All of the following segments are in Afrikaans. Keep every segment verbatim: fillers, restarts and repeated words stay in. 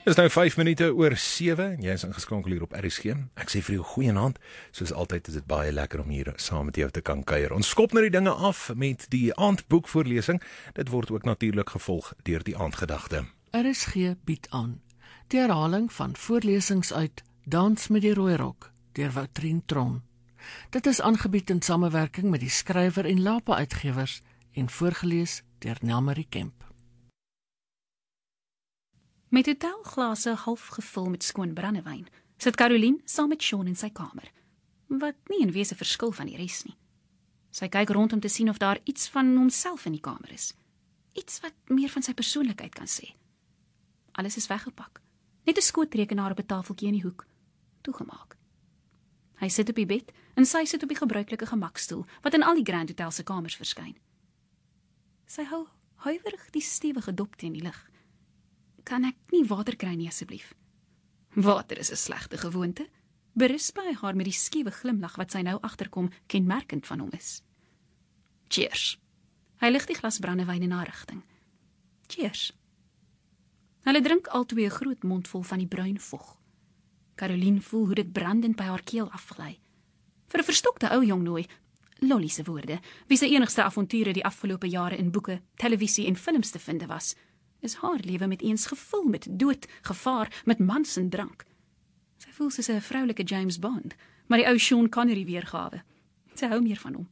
Dis nou vyf minute oor sewe en jy is ingeskakel hier op R S G. Ek sê vir jou goeienaand. Soos altyd is dit baie lekker om hier saam met jou te kan kuier. Ons skop nou die dinge af met die aandboekvoorlesing. Dit word ook natuurlik gevolg deur die aandgedagte. R S G bied aan die herhaling van voorlesings uit Dans met die rooi rok deur Woutrien Tron. Dit is aangebied in samewerking met die skrywer en Lapa uitgewers en voorgeles deur Nelmarie Kemp. Met hotelglase half gevul met skoon brandewyn, sit Caroline saam met Sean in sy kamer, wat nie in wese verskil van die res nie. Sy kyk rond om te sien of daar iets van homself in die kamer is. Iets wat meer van sy persoonlikheid kan sê. Alles is weggepak. Net 'n skootrekenaar op 'n tafeltjie in die hoek, toegemaak. Hy sit op die bed en sy sit op die gebruikelike gemakstoel, wat in al die Grand Hotel se kamers verskyn. Sy hou huiwerig die stewige dop teen die lig. Kan ek nie water kry nie asseblief? Water is 'n slegte gewoonte. Berus by haar met die skiewe glimlag wat sy nou agterkom kenmerkend van hom is. Cheers. Hy lig die glas brandewyn in haar rigting. Cheers. Hulle drink albei 'n groot mondvol van die bruin vog. Caroline voel hoe dit brandend by haar keel afgly. Vir 'n verstokte ou jong nooi, Lolly se woorde, wie sy enigste avonture die afgelope jare in boeke, televisie en films te vind was, is haar lewe met eens gevul met dood, gevaar, met mans en drank. Sy voel soos 'n vroulike James Bond, maar die ou Sean Connery weergawe. Sy hou meer van hom.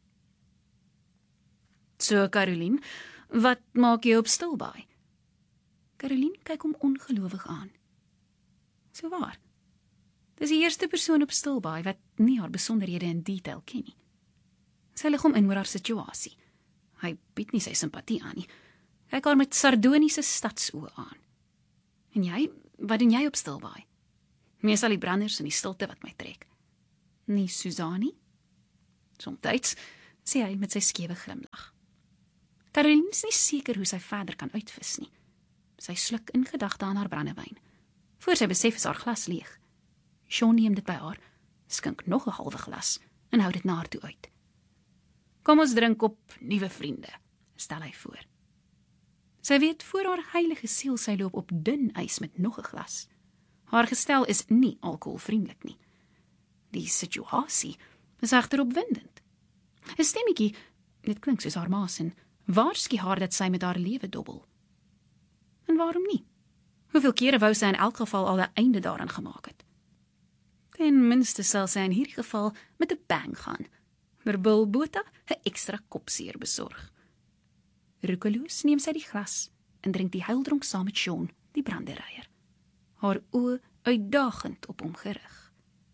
So, Caroline, wat maak jy op Stilbaai? Caroline kyk hom ongelowig aan. So waar. Dis die eerste persoon op Stilbaai wat nie haar besonderhede in detail ken nie. Sy lig hom in oor haar situasie. Hy bied nie sy simpatie aan nie. Kyk haar met sardoniese stadsoë aan. En jy, wat doen jy op Stilbaai? Meestal die branders en die stilte wat my trek. Nie Suzanie? Somtyds, sê hy met sy skewe glimlag. Caroline is nie seker hoe sy verder kan uitvis nie. Sy sluk in gedagte aan haar brandewyn. Voor sy besef is haar glas leeg. Sean neem dit by haar, skink nog 'n halwe glas en hou dit na haar toe uit. Kom ons drink op nuwe vriende, stel hy voor. Sy weet voor haar heilige siel sy loop op dun ys met nog 'n glas. Haar gestel is nie alkoholvriendelik nie. Die situasie is egter opwindend. 'n Stemmetjie, dit klink soos haar ma se, waarsku haar dat sy met haar lewe dobbel. En waarom nie? Hoeveel kere wou sy in elk geval al 'n einde daaraan gemaak het? Ten minste sal sy in hierdie geval met 'n bang gaan. Verbul Botha 'n ekstra kopseer besorg. Roekeloos neem sy die glas en drink die huildronk saam met Sean, die branderyer. Haar oë uitdagend op hom gerig.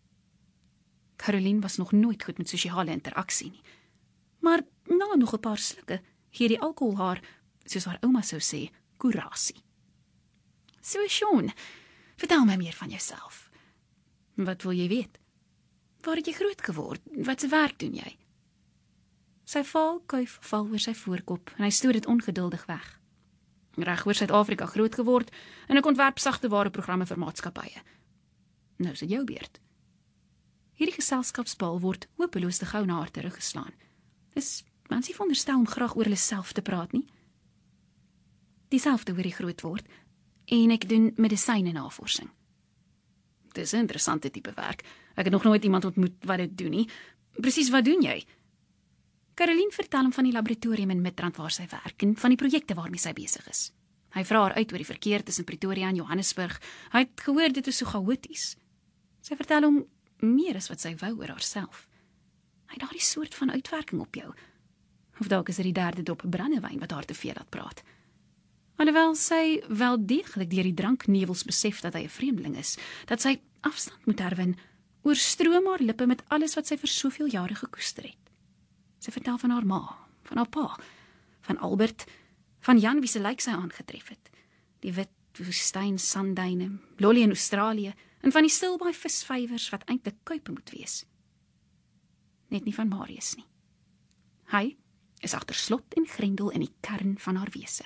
Caroline was nog nooit goed met sosiale interaksie nie. Maar na nog 'n paar slukke gee die alkohol haar, soos haar ouma sou sê, kurasie. So Sean, vertel my meer van jouself. Wat wil jy weet? Waar het jy groot geword? Wat se werk doen jy? Sy vaal kuif val oor sy voorkop en hy stoot dit ongeduldig weg. Reg oor Suid-Afrika groot geword en ek ontwerp sagteware programme vir maatskappye. Nou is dit jou beurt. Hierdie geselskapsbal word hopeloos te gou na haar teruggeslaan. Dis mense veronderstel om graag oor hulle self te praat nie. Dieselfde oor die groot word en ek doen medisyne navorsing. Dis 'n interessante tipe werk. Ek het nog nooit iemand ontmoet wat dit doen nie. Presies wat doen jy? Caroline vertel hom van die laboratorium in Midrand waar sy werk en van die projekte waarmee sy besig is. Hy vra haar uit oor die verkeer tussen Pretoria en Johannesburg. Hy het gehoor dit is so chaoties. Sy vertel hom meer as wat sy wou oor haarself. Hy het daardie soort van uitwerking op jou. Of dalk is dit die derde dop brandewyn wat haar te veel laat praat. Alhoewel sy wel deeglik deur die dranknevels besef dat hy 'n vreemdeling is, dat sy afstand moet herwin, oorstroom haar lippe met alles wat sy vir soveel jare gekoester het. Sy vertel van haar ma, van haar pa, van Albert, van Jan wie se lyk sy aangetref het, die wit woestyn sandduine, Lolly in Australië, en van die Stilbaai visvywers wat eintlik kuipe moet wees. Net nie van Marius nie. Hy is agter slot en grendel in die kern van haar wese.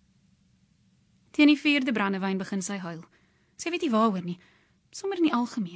Teen die vierde brandewyn begin sy huil. Sy weet nie waaroor nie, sommer in die algemeen.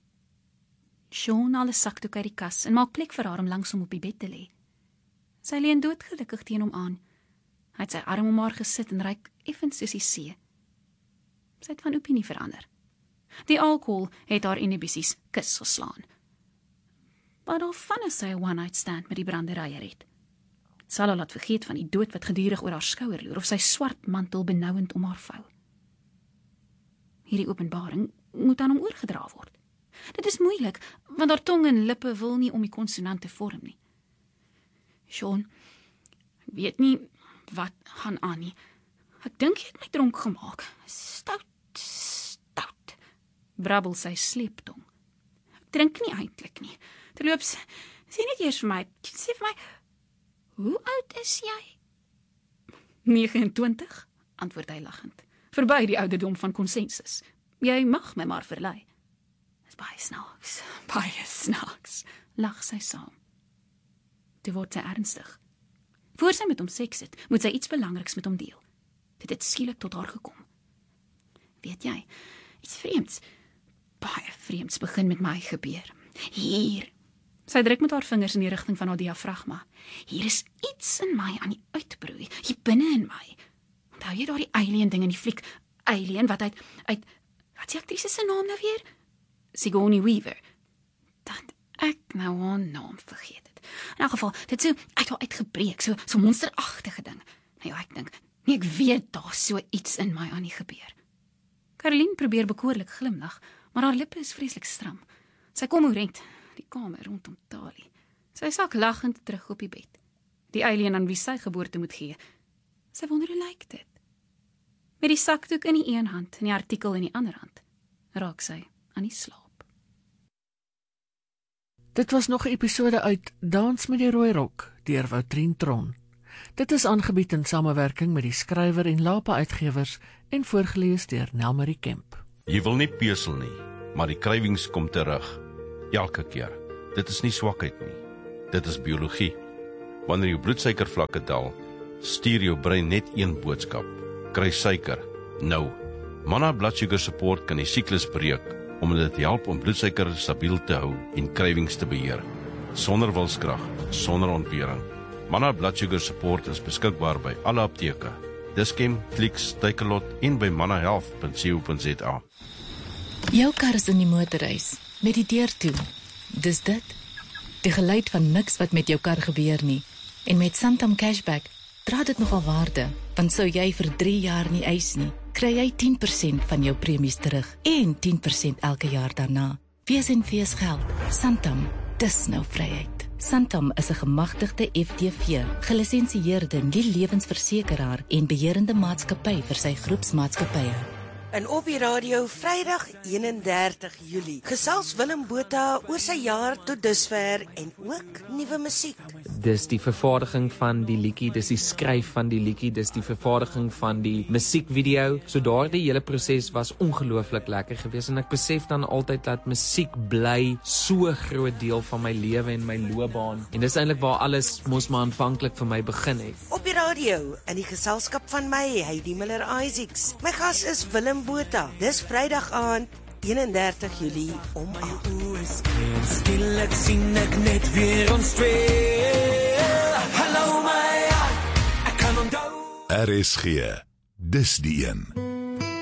Sean haal 'n sakdoek uit die kas en maak plek vir haar om langs hom op die bed te lê. Sy leun doodgelukkig teen hom aan. Hy het sy arm om haar gesit en ryk effens soos die see. Sy het van opinie verander. Die alkohol het haar inhibisies kus geslaan. Maar daarvan is sy 'n one-night stand met die branderyer het. Sal haar laat vergeet van die dood wat gedurig oor haar skouer loer, of sy swart mantel benouend om haar vou. Hierdie openbaring moet aan hom oorgedra word. Dit is moeilik, want haar tong en lippe wil nie om die konsonante vorm nie. Sean, ek weet nie wat gaan aan nie. Ek dink jy het my dronk gemaak. Stout, stout, brabbel sy sleeptong. Ek drink nie eintlik nie. Terloops, sê net eers vir my, sê vir my, hoe oud is jy? nege en twintig, antwoord hy lachend. Verby die ouderdom van konsensus. Jy mag my maar verlei. Dis baie snaaks, baie snaaks, lag sy saam. Toe word sy ernstig. Voor sy met hom seks het, moet sy iets belangriks met hom deel. Dit het skielik tot haar gekom. Weet jy, iets vreemds, baie vreemds begin met my gebeur. Hier. Sy druk met haar vingers in die rigting van haar diafragma. Hier is iets in my aan die uitbroei, hier binne in my. Onthou jy daar die alien ding in die fliek? Alien, wat uit, uit, wat is die aktrise se naam nou weer? Sigourney Weaver. Dat ek nou haar naam vergeet het. In elk geval, dit so uit haar uitgebreek, so, so monsterachtige ding. Nou ja, ek dink, nee, ek weet daar so iets in my aan die gebeur. Caroline probeer bekoorlik glimlag, maar haar lippe is vreeslik stram. Sy kom oorent die kamer rondom Tali. Sy sak lachend terug op die bed. Die alien aan wie sy geboorte moet gee. Sy wonder hoe lyk dit. Met die sakdoek in die een hand en die artikel in die ander hand, raak sy aan die slaap. Dit was nog 'n episode uit Dans met die Rooi Rok deur Woutrien Tron. Dit is aangebied in samewerking met die skrywer en Lapa Uitgewers en voorgeles deur Nelmarie Kemp. Jy wil nie pesel nie, maar die krywings kom terug. Elke keer. Dit is nie swakheid nie. Dit is biologie. Wanneer jou bloedsuikervlakke daal, stuur jou brein net een boodskap. Kry suiker. Nou. Manna Blood Sugar Support kan die siklus breek, omdat dit help om bloedsuiker stabiel te hou en krywings te beheer. Sonder wilskrag, sonder ontbering. Manna Blood Sugar Support is beskikbaar by alle apteke. Dischem, Clicks, Takealot en by manna health punt co punt za. Jou kar is in die motorhuis, met die deur toe. Dis dit. Die geluid van niks wat met jou kar gebeur nie. En met Santam Cashback dra dit nogal waarde, want sou jy vir drie jaar nie eis nie, kry jy tien persent van jou premies terug en tien persent elke jaar daarna. Wees en wees geld. Santam, dis nou vryheid. Santam is 'n gemagtigde F D V, gelisensieerde nie-lewensversekeraar en beheerende maatskappy vir sy groepsmaatskappye. En op die radio Vrydag eenendertig Julie gesels Willem Botha oor sy jaar tot dusver en ook nuwe musiek. Dis die vervaardiging van die liedjie, dis die skryf van die liedjie, dis die vervaardiging van die musiekvideo. So daardie hele proses was ongelooflik lekker geweest en ek besef dan altyd dat musiek bly so groot deel van my lewe en my loopbaan. En dis eintlik waar alles mos maar aanvanklik vir my begin het. Op die radio in die geselskap van my, Heidi Miller Isaacs. My gas is Willem Botha. Dis Vrydag aand eenendertig Julie om agt. Skielik sien ek net weer ons twee. Hallo my, ek kan onthou. R S G, dis die een.